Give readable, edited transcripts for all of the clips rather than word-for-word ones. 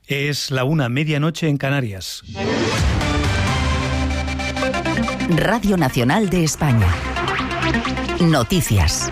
Es la 1:00 en Canarias. Radio Nacional de España. Noticias.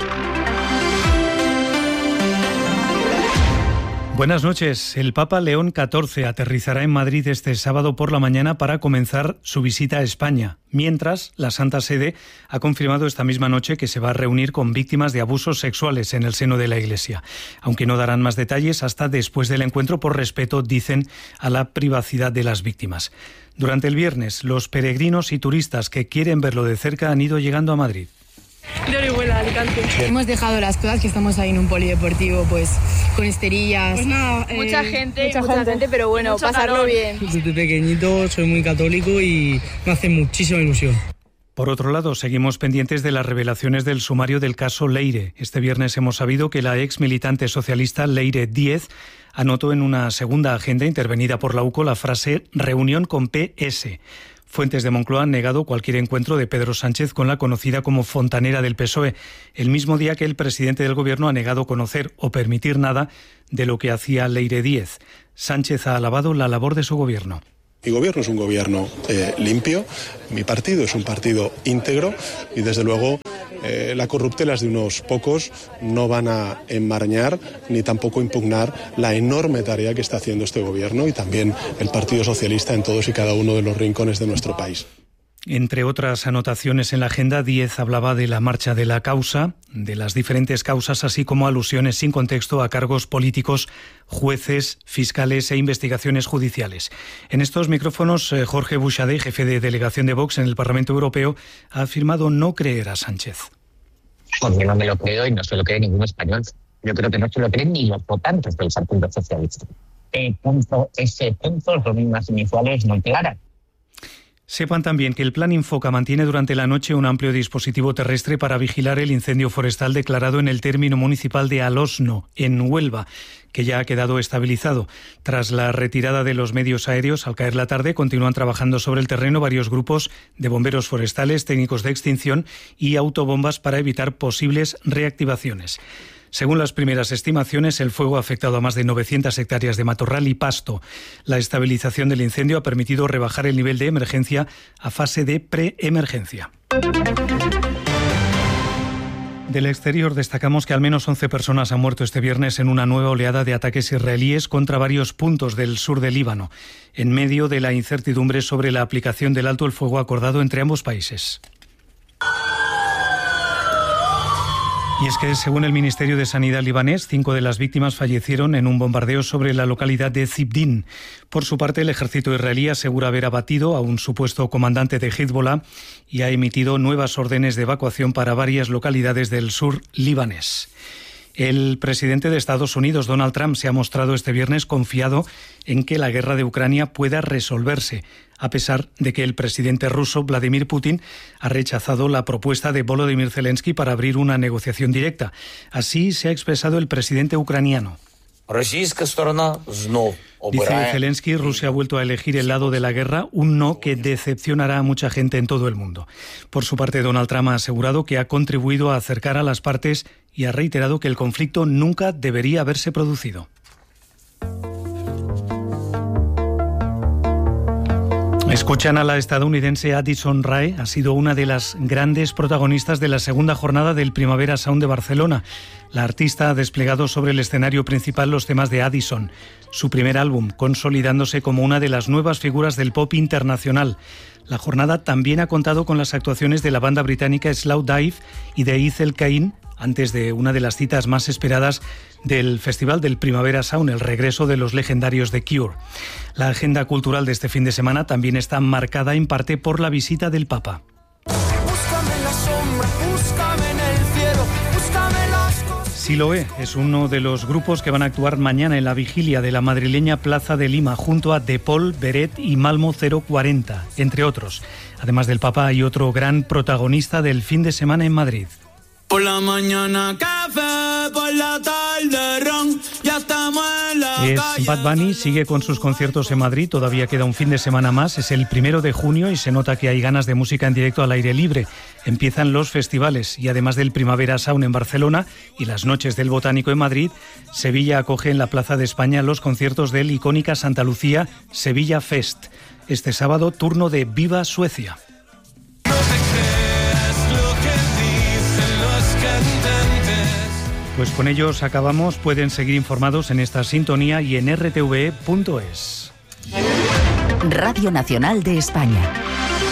Buenas noches. El Papa León XIV aterrizará en Madrid este sábado por la mañana para comenzar su visita a España. Mientras, la Santa Sede ha confirmado esta misma noche que se va a reunir con víctimas de abusos sexuales en el seno de la Iglesia. Aunque no darán más detalles hasta después del encuentro por respeto, dicen, a la privacidad de las víctimas. Durante el viernes, los peregrinos y turistas que quieren verlo de cerca han ido llegando a Madrid. De Orihuela, Alicante. Hemos dejado las cosas que estamos ahí en un polideportivo, pues con esterillas. Pues nada, mucha gente, pero bueno, pasarlo calor. Bien. Desde pequeñito soy muy católico y me hace muchísima ilusión. Por otro lado, seguimos pendientes de las revelaciones del sumario del caso Leire. Este viernes hemos sabido que la ex militante socialista Leire Díez anotó en una segunda agenda intervenida por la UCO la frase «reunión con PS». Fuentes de Moncloa han negado cualquier encuentro de Pedro Sánchez con la conocida como fontanera del PSOE, el mismo día que el presidente del Gobierno ha negado conocer o permitir nada de lo que hacía Leire Díez. Sánchez ha alabado la labor de su Gobierno. Mi Gobierno es un Gobierno limpio, mi partido es un partido íntegro y desde luego la corruptelas de unos pocos no van a enmarañar ni tampoco impugnar la enorme tarea que está haciendo este Gobierno y también el Partido Socialista en todos y cada uno de los rincones de nuestro país. Entre otras anotaciones en la agenda, Díez hablaba de la marcha de la causa, de las diferentes causas, así como alusiones sin contexto a cargos políticos, jueces, fiscales e investigaciones judiciales. En estos micrófonos, Jorge Buxadé, jefe de delegación de Vox en el Parlamento Europeo, ha afirmado no creer a Sánchez. Porque no me lo creo y no se lo cree ningún español. Yo creo que no se lo creen ni los votantes del Partido Socialista. Ese punto son unas iniciales muy claras. Sepan también que el Plan Infoca mantiene durante la noche un amplio dispositivo terrestre para vigilar el incendio forestal declarado en el término municipal de Alosno, en Huelva, que ya ha quedado estabilizado. Tras la retirada de los medios aéreos, al caer la tarde, continúan trabajando sobre el terreno varios grupos de bomberos forestales, técnicos de extinción y autobombas para evitar posibles reactivaciones. Según las primeras estimaciones, el fuego ha afectado a más de 900 hectáreas de matorral y pasto. La estabilización del incendio ha permitido rebajar el nivel de emergencia a fase de preemergencia. Del exterior destacamos que al menos 11 personas han muerto este viernes en una nueva oleada de ataques israelíes contra varios puntos del sur del Líbano, en medio de la incertidumbre sobre la aplicación del alto el fuego acordado entre ambos países. Y es que, según el Ministerio de Sanidad libanés, 5 de las víctimas fallecieron en un bombardeo sobre la localidad de Zibdin. Por su parte, el ejército israelí asegura haber abatido a un supuesto comandante de Hezbollah y ha emitido nuevas órdenes de evacuación para varias localidades del sur libanés. El presidente de Estados Unidos, Donald Trump, se ha mostrado este viernes confiado en que la guerra de Ucrania pueda resolverse, a pesar de que el presidente ruso, Vladimir Putin, ha rechazado la propuesta de Volodymyr Zelensky para abrir una negociación directa. Así se ha expresado el presidente ucraniano. Dice Zelensky, Rusia ha vuelto a elegir el lado de la guerra, un no que decepcionará a mucha gente en todo el mundo. Por su parte, Donald Trump ha asegurado que ha contribuido a acercar a las partes y ha reiterado que el conflicto nunca debería haberse producido. Escuchan a la estadounidense Addison Rae, ha sido una de las grandes protagonistas de la segunda jornada del Primavera Sound de Barcelona. La artista ha desplegado sobre el escenario principal los temas de Addison, su primer álbum, consolidándose como una de las nuevas figuras del pop internacional. La jornada también ha contado con las actuaciones de la banda británica Slow Dive y de Ethel Cain, antes de una de las citas más esperadas del Festival del Primavera Sound, el regreso de los legendarios The Cure. La agenda cultural de este fin de semana también está marcada en parte por la visita del Papa. Siloé es uno de los grupos que van a actuar mañana en la vigilia de la madrileña Plaza de Lima junto a De Paul, Beret y Malmo 040, entre otros. Además del Papa hay otro gran protagonista del fin de semana en Madrid. Por la mañana café, por la tarde ron, ya está Es Bad Bunny, sigue con sus conciertos en Madrid, todavía queda un fin de semana más, es el 1 de junio y se nota que hay ganas de música en directo al aire libre. Empiezan los festivales y además del Primavera Sound en Barcelona y las Noches del Botánico en Madrid, Sevilla acoge en la Plaza de España los conciertos del icónica Santa Lucía Sevilla Fest. Este sábado, turno de Viva Suecia. Pues con ellos acabamos. Pueden seguir informados en esta sintonía y en rtve.es. Radio Nacional de España.